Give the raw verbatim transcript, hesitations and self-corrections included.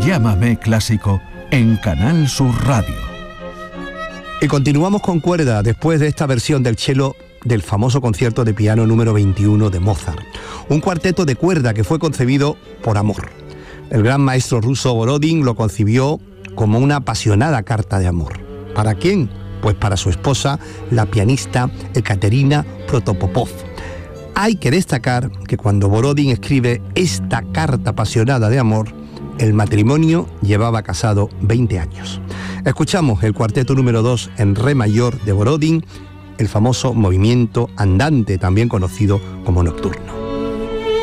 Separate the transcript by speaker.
Speaker 1: Llámame Clásico en Canal Sur Radio.
Speaker 2: Y continuamos con cuerda después de esta versión del cello del famoso concierto de piano número veintiuno de Mozart. Un cuarteto de cuerda que fue concebido por amor. El gran maestro ruso Borodín lo concibió como una apasionada carta de amor. ¿Para quién? Pues para su esposa, la pianista Ekaterina Protopopov. Hay que destacar que cuando Borodín escribe esta carta apasionada de amor, el matrimonio llevaba casado veinte años. Escuchamos el cuarteto número dos en re mayor de Borodín, el famoso movimiento andante, también conocido como nocturno.